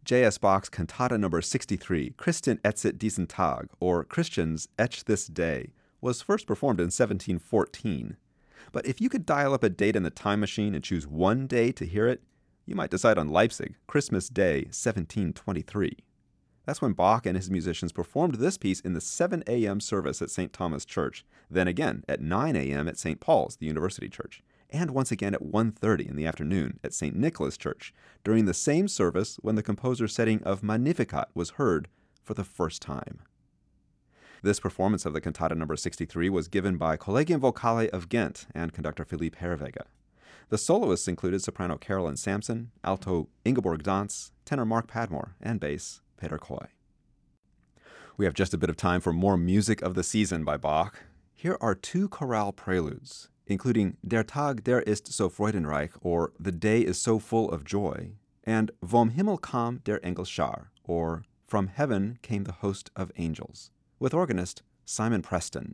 J.S. Bach's Cantata number 63, Christen etzet diesen Tag, or Christians Etch This Day, was first performed in 1714. But if you could dial up a date in the time machine and choose one day to hear it, you might decide on Leipzig, Christmas Day, 1723. That's when Bach and his musicians performed this piece in the 7 a.m. service at St. Thomas Church, then again at 9 a.m. at St. Paul's, the University Church, and once again at 1:30 in the afternoon at St. Nicholas Church, during the same service when the composer's setting of Magnificat was heard for the first time. This performance of the Cantata number 63 was given by Collegium Vocale of Ghent and conductor Philippe Herreweghe. The soloists included soprano Carolyn Sampson, alto Ingeborg Dantz, tenor Mark Padmore, and bass Peter Coy. We have just a bit of time for more music of the season by Bach. Here are 2 chorale preludes, including Der Tag der ist so freudenreich, or The Day is so full of joy, and Vom Himmel kam der Engelschar, or From Heaven Came the Host of Angels, with organist Simon Preston.